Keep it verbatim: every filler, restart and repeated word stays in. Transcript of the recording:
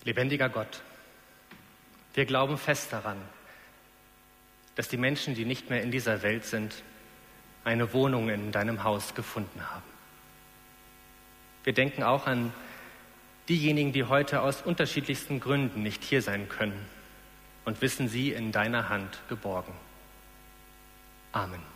Lebendiger Gott, wir glauben fest daran, dass die Menschen, die nicht mehr in dieser Welt sind, eine Wohnung in deinem Haus gefunden haben. Wir denken auch an diejenigen, die heute aus unterschiedlichsten Gründen nicht hier sein können und wissen sie in deiner Hand geborgen. Amen.